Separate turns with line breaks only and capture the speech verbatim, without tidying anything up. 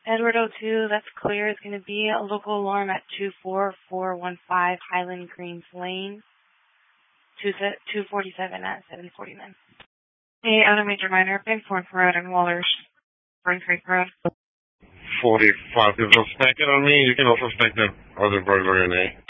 Edward oh two, that's clear. It's going to be a local alarm at two four four one five Highland Greens Lane, two forty-seven at seven forty-nine. Hey, on a major minor, Big Fourth Road and Waller's Spring Creek Road.
forty-five, there's no spanking on me. You can also spank the other burglar in A.